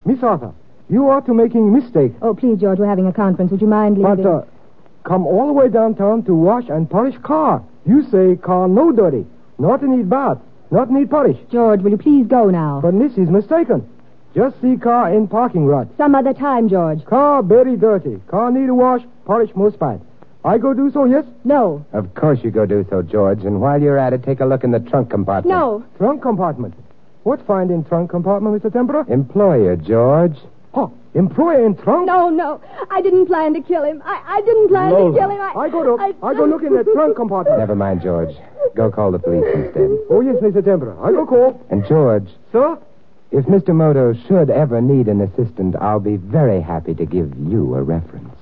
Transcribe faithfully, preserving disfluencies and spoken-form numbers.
Miss Arthur, you are to making a mistake. Oh, please, George, we're having a conference. Would you mind leaving? But, uh, come all the way downtown to wash and polish car. You say car no dirty. Not need bath. Not need polish. George, will you please go now? But Miss is mistaken. Just see car in parking lot. Some other time, George. Car very dirty. Car need a wash, polish most bad. I go do so, yes? No. Of course you go do so, George. And while you're at it, take a look in the trunk compartment. No. Trunk compartment. What find in trunk compartment, Mister Tempera? Employer, George. Oh, employer in trunk? No, no. I didn't plan to kill him. I, I didn't plan Lola. to kill him. I, I go to, I... I go look in the trunk compartment. Never mind, George. Go call the police instead. Oh, yes, Mister Tempera. I go call. And, George, Sir? if Mister Moto should ever need an assistant, I'll be very happy to give you a reference.